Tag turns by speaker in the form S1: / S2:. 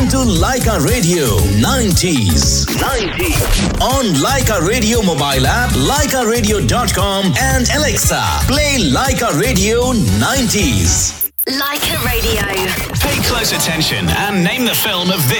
S1: Listen to Laika Radio 90s. On Laika Radio mobile app, laikaradio.com and Alexa, play Laika Radio 90s.
S2: Laika Radio.
S3: Pay close attention and name the film of this